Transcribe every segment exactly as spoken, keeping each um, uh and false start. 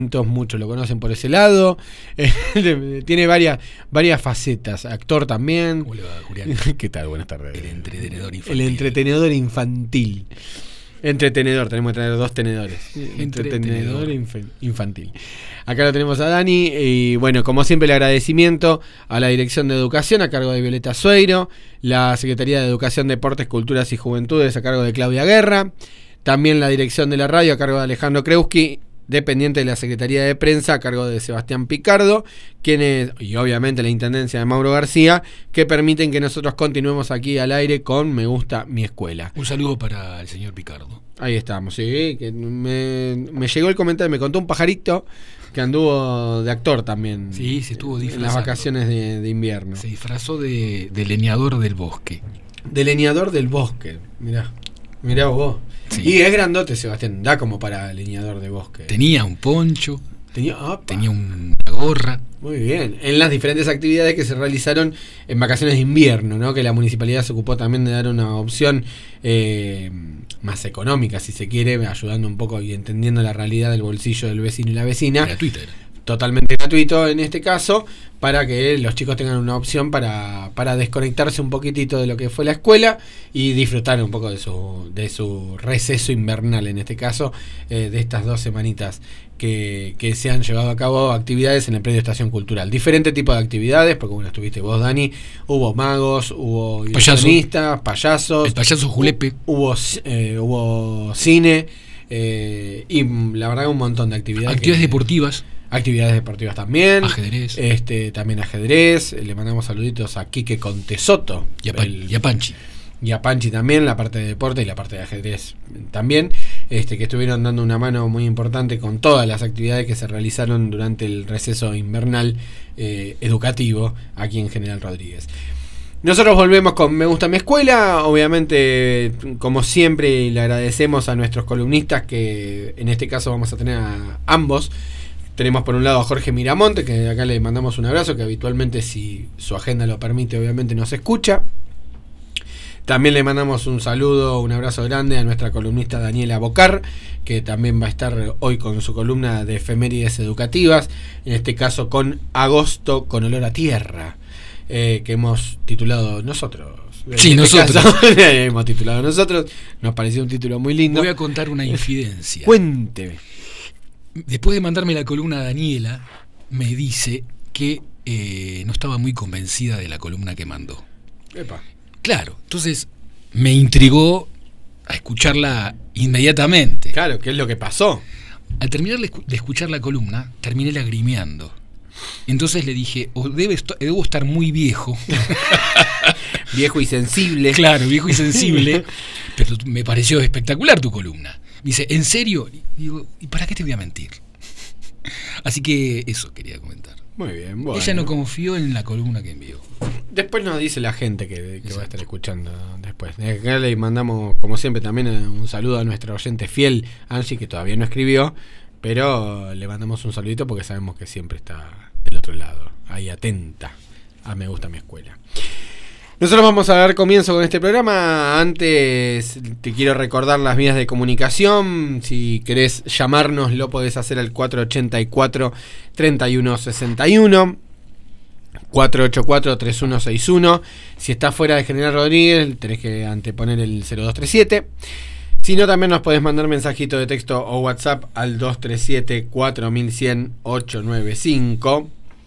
muchos lo conocen por ese lado. Eh, tiene varias varias facetas. Actor también. Hola, Julián. ¿Qué tal? Buenas tardes. El entretenedor infantil. El entretenedor infantil. Entretenedor, tenemos que tener dos tenedores. Entretenedor inf- infantil. Acá lo tenemos a Dani. Y bueno, como siempre, el agradecimiento a la Dirección de Educación a cargo de Violeta Sueiro, la Secretaría de Educación, Deportes, Culturas y Juventudes a cargo de Claudia Guerra, también la Dirección de la Radio a cargo de Alejandro Kreuski, dependiente de la Secretaría de Prensa a cargo de Sebastián Picardo, quienes, y obviamente la Intendencia de Mauro García, que permiten que nosotros continuemos aquí al aire con Me Gusta Mi Escuela. Un saludo para el señor Picardo. Ahí estamos, sí, que me, me llegó el comentario, me contó un pajarito que anduvo de actor también. Sí, se estuvo disfrazando. En las vacaciones de, de invierno. Se disfrazó de, de leñador del bosque. De leñador del bosque, mirá, mirá vos. Sí. Y es grandote, Sebastián, da como para leñador de bosque. Tenía un poncho, tenía, opa. tenía una gorra. Muy bien, en las diferentes actividades que se realizaron en vacaciones de invierno, ¿no? Que la municipalidad se ocupó también de dar una opción eh, más económica, si se quiere, ayudando un poco y entendiendo la realidad del bolsillo del vecino y la vecina. Gratuita era. Totalmente gratuito en este caso, para que los chicos tengan una opción para, para desconectarse un poquitito de lo que fue la escuela y disfrutar un poco de su, de su receso invernal, en este caso, eh, de estas dos semanitas que, que se han llevado a cabo actividades en el predio Estación Cultural. Diferente tipo de actividades, porque bueno, estuviste vos, Dani, hubo magos, hubo ilusionistas, payasos, el payaso Julepe, hubo, eh, hubo cine, eh, y la verdad un montón de actividades. Actividades que, deportivas. Actividades deportivas también. Ajedrez. Este, también ajedrez. Le mandamos saluditos a Quique Contesoto. Y a, el, y a Panchi. Y a Panchi también, la parte de deporte y la parte de ajedrez también. Este, que estuvieron dando una mano muy importante con todas las actividades que se realizaron durante el receso invernal eh, educativo aquí en General Rodríguez. Nosotros volvemos con Me Gusta Mi Escuela. Obviamente, como siempre, le agradecemos a nuestros columnistas, que en este caso vamos a tener a ambos. Tenemos por un lado a Jorge Miramonte, que acá le mandamos un abrazo, que habitualmente, si su agenda lo permite, obviamente nos escucha. También le mandamos un saludo, un abrazo grande a nuestra columnista Daniela Bocar, que también va a estar hoy con su columna de efemérides educativas, en este caso con Agosto con olor a tierra, eh, que hemos titulado nosotros. Sí, en nosotros. Este caso, hemos titulado nosotros, nos pareció un título muy lindo. Voy a contar una infidencia. Cuénteme. Después de mandarme la columna a Daniela, me dice que eh, no estaba muy convencida de la columna que mandó. Epa. Claro, entonces me intrigó a escucharla inmediatamente. Claro, ¿qué es lo que pasó? Al terminar de escuchar la columna, terminé lagrimeando. Entonces le dije, o debe est- debo estar muy viejo. Viejo y sensible. Claro, viejo y sensible. Pero me pareció espectacular tu columna. Me dice, ¿en serio? Y digo, ¿y para qué te voy a mentir? Así que eso quería comentar. Muy bien, bueno. Ella no confió en la columna que envió. Después nos dice la gente que, que va a estar escuchando después. De acá le mandamos, como siempre, también un saludo a nuestra oyente fiel, Angie, que todavía no escribió, pero le mandamos un saludito porque sabemos que siempre está del otro lado, ahí atenta a Me Gusta Mi Escuela. Nosotros vamos a dar comienzo con este programa. Antes te quiero recordar las vías de comunicación. Si querés llamarnos, lo podés hacer al cuatro ocho cuatro, tres uno seis uno, cuatro ocho cuatro, tres uno seis uno. Si estás fuera de General Rodríguez, tenés que anteponer el cero dos tres siete. Si no, también nos podés mandar mensajito de texto o WhatsApp al dos tres siete, cuatro uno cero cero, ocho nueve cinco.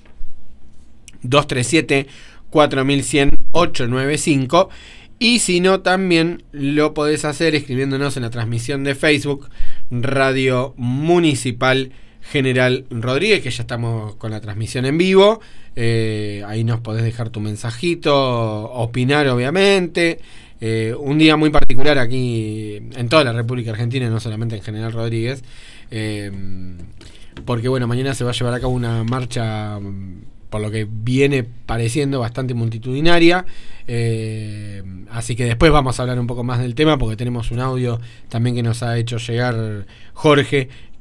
dos tres siete, cuatro uno cero cero, ocho nueve cinco. Y si no, también lo podés hacer escribiéndonos en la transmisión de Facebook Radio Municipal General Rodríguez, que ya estamos con la transmisión en vivo. Eh, ahí nos podés dejar tu mensajito, opinar obviamente. Eh, un día muy particular aquí en toda la República Argentina, no solamente en General Rodríguez, eh, porque bueno, mañana se va a llevar a cabo una marcha, por lo que viene pareciendo bastante multitudinaria, eh, así que después vamos a hablar un poco más del tema, porque tenemos un audio también que nos ha hecho llegar Jorge,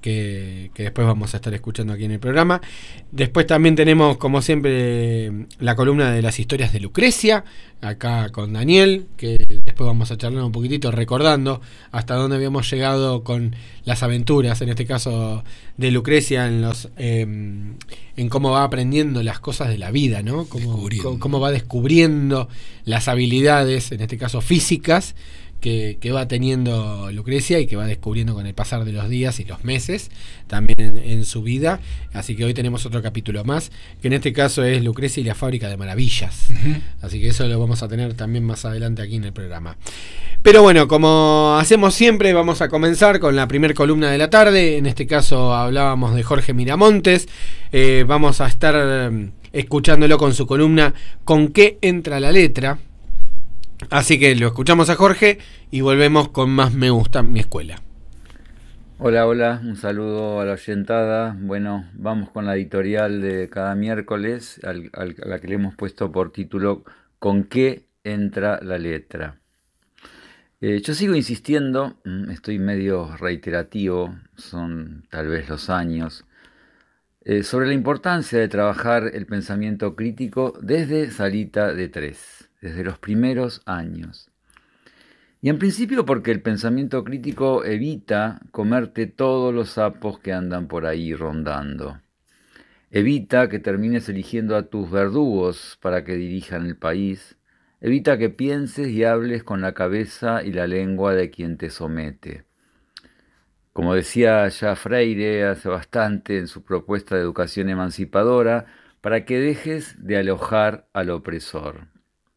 que, que después vamos a estar escuchando aquí en el programa. Después también tenemos, como siempre, la columna de las historias de Lucrecia, acá con Daniel, que después vamos a charlar un poquitito recordando hasta dónde habíamos llegado con las aventuras, en este caso de Lucrecia, en los eh, en cómo va aprendiendo las cosas de la vida, ¿no? Cómo, cómo, cómo va descubriendo las habilidades, en este caso físicas, Que, que va teniendo Lucrecia y que va descubriendo con el pasar de los días y los meses también en, en su vida. Así que hoy tenemos otro capítulo más, que en este caso es Lucrecia y la fábrica de maravillas. Uh-huh. Así que eso lo vamos a tener también más adelante aquí en el programa. Pero bueno, como hacemos siempre, vamos a comenzar con la primer columna de la tarde. En este caso hablábamos de Jorge Miramontes. Eh, vamos a estar escuchándolo con su columna ¿Con qué entra la letra? Así que lo escuchamos a Jorge y volvemos con más Me Gusta Mi Escuela. Hola, hola, un saludo a la oyentada. Bueno, vamos con la editorial de cada miércoles, al, al, a la que le hemos puesto por título ¿Con qué entra la letra? Eh, yo sigo insistiendo, estoy medio reiterativo, son tal vez los años, eh, sobre la importancia de trabajar el pensamiento crítico desde salita de tres. Desde los primeros años. Y en principio porque el pensamiento crítico evita comerte todos los sapos que andan por ahí rondando. Evita que termines eligiendo a tus verdugos para que dirijan el país. Evita que pienses y hables con la cabeza y la lengua de quien te somete. Como decía ya Freire hace bastante en su propuesta de educación emancipadora, para que dejes de alojar al opresor.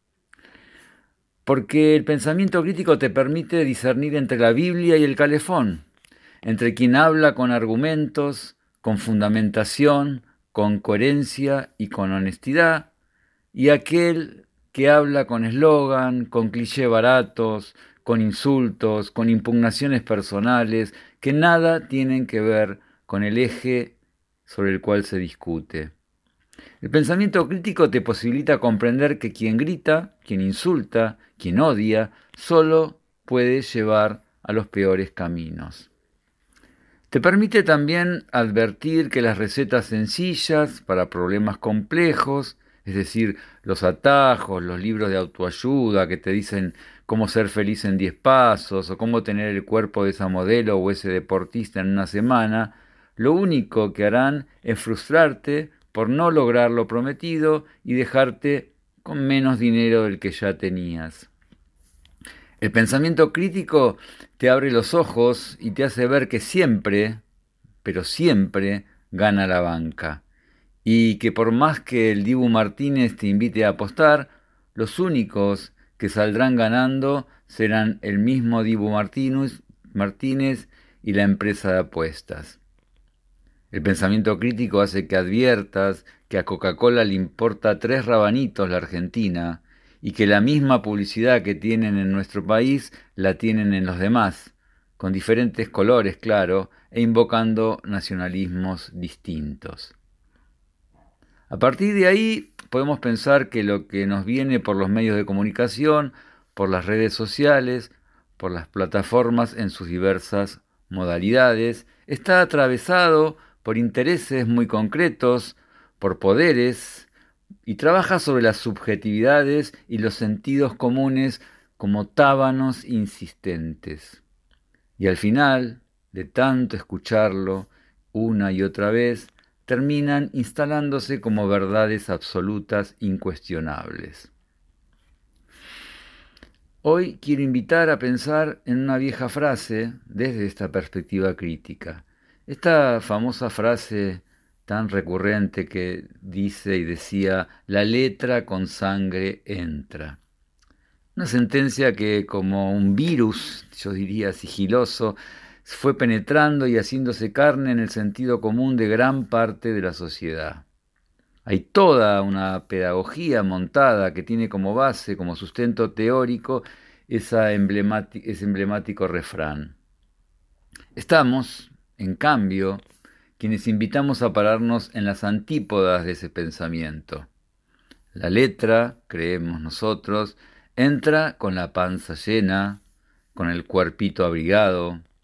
Porque el pensamiento crítico te permite discernir entre la Biblia y el calefón, entre quien habla con argumentos, con fundamentación, con coherencia y con honestidad, y aquel que habla con eslogan, con clichés baratos, con insultos, con impugnaciones personales, que nada tienen que ver con el eje sobre el cual se discute. El pensamiento crítico te posibilita comprender que quien grita, quien insulta, quien odia, solo puede llevar a los peores caminos. Te permite también advertir que las recetas sencillas para problemas complejos, es decir, los atajos, los libros de autoayuda que te dicen cómo ser feliz en diez pasos o cómo tener el cuerpo de esa modelo o ese deportista en una semana, lo único que harán es frustrarte por no lograr lo prometido y dejarte con menos dinero del que ya tenías. El pensamiento crítico te abre los ojos y te hace ver que siempre, pero siempre, gana la banca. Y que por más que el Dibu Martínez te invite a apostar, los únicos que saldrán ganando serán el mismo Dibu Martínez, Martínez y la empresa de apuestas. El pensamiento crítico hace que adviertas que a Coca-Cola le importa tres rabanitos la Argentina y que la misma publicidad que tienen en nuestro país la tienen en los demás, con diferentes colores, claro, e invocando nacionalismos distintos. A partir de ahí podemos pensar que lo que nos viene por los medios de comunicación, por las redes sociales, por las plataformas en sus diversas modalidades, está atravesado por intereses muy concretos, por poderes, y trabaja sobre las subjetividades y los sentidos comunes como tábanos insistentes. Y al final, de tanto escucharlo una y otra vez, terminan instalándose como verdades absolutas incuestionables. Hoy quiero invitar a pensar en una vieja frase desde esta perspectiva crítica. Esta famosa frase tan recurrente que dice y decía, la letra con sangre entra. Una sentencia que como un virus, yo diría sigiloso, fue penetrando y haciéndose carne en el sentido común de gran parte de la sociedad. Hay toda una pedagogía montada que tiene como base, como sustento teórico, esa emblemáti- ese emblemático refrán. Estamos, en cambio, quienes invitamos a pararnos en las antípodas de ese pensamiento. La letra, creemos nosotros, entra con la panza llena, con el cuerpito abrigado.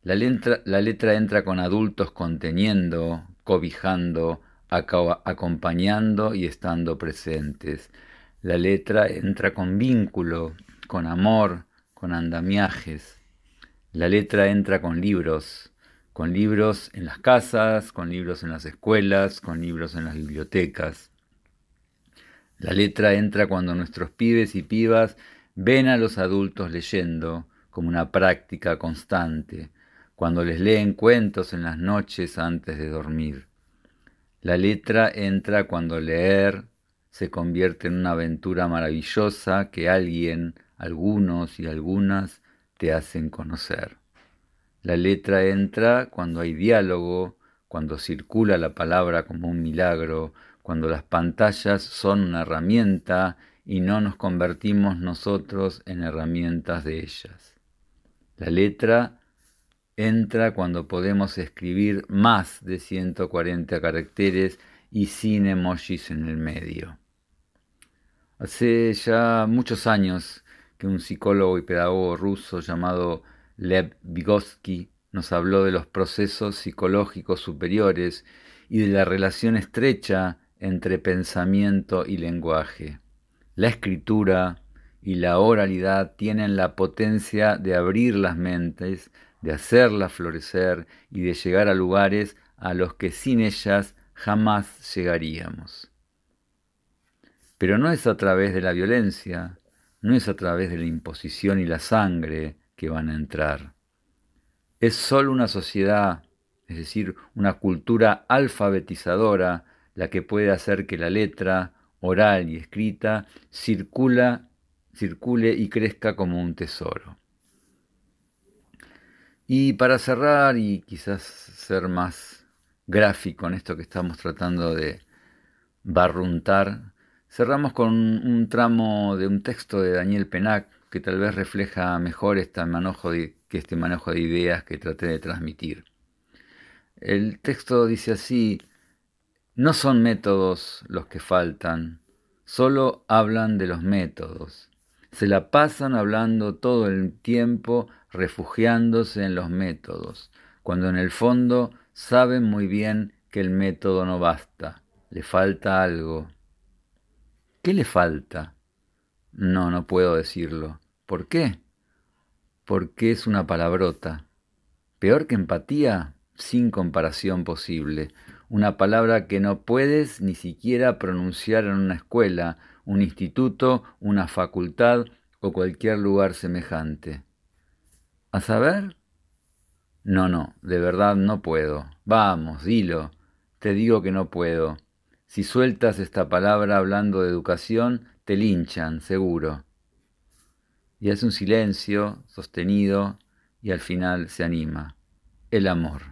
La letra, la letra entra con adultos conteniendo, cobijando, acompañando y estando presentes. La letra entra con vínculo, con amor, con andamiajes. La letra entra con libros, con libros en las casas, con libros en las escuelas, con libros en las bibliotecas. La letra entra cuando nuestros pibes y pibas ven a los adultos leyendo como una práctica constante, cuando les leen cuentos en las noches antes de dormir. La letra entra cuando leer se convierte en una aventura maravillosa que alguien, algunos y algunas te hacen conocer. La letra entra cuando hay diálogo, cuando circula la palabra como un milagro, cuando las pantallas son una herramienta y no nos convertimos nosotros en herramientas de ellas. La letra entra cuando podemos escribir más de ciento cuarenta caracteres y sin emojis en el medio. Hace ya muchos años que un psicólogo y pedagogo ruso llamado Lev Vygotsky nos habló de los procesos psicológicos superiores y de la relación estrecha entre pensamiento y lenguaje. La escritura y la oralidad tienen la potencia de abrir las mentes, de hacerlas florecer y de llegar a lugares a los que sin ellas jamás llegaríamos. Pero no es a través de la violencia, no es a través de la imposición y la sangre que van a entrar. Es solo una sociedad, es decir, una cultura alfabetizadora, la que puede hacer que la letra, oral y escrita, circula, circule y crezca como un tesoro. Y para cerrar y quizás ser más gráfico en esto que estamos tratando de barruntar, cerramos con un tramo de un texto de Daniel Pennac que tal vez refleja mejor este manojo de, que este manojo de ideas que traté de transmitir. El texto dice así: no son métodos los que faltan, solo hablan de los métodos. Se la pasan hablando todo el tiempo, refugiándose en los métodos, cuando en el fondo saben muy bien que el método no basta, le falta algo. ¿Qué le falta? No, no puedo decirlo. ¿Por qué? Porque es una palabrota. Peor que empatía, sin comparación posible. Una palabra que no puedes ni siquiera pronunciar en una escuela, un instituto, una facultad o cualquier lugar semejante. ¿A saber? No, no, de verdad no puedo. Vamos, dilo. Te digo que no puedo. Si sueltas esta palabra hablando de educación, te linchan, seguro. Y hace un silencio sostenido y al final se anima. El amor.